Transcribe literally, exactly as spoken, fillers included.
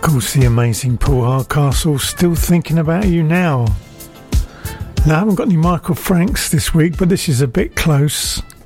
Of course, the amazing Paul Hardcastle, Still Thinking About You Now. Now, I haven't got any Michael Franks this week, but this is a bit close.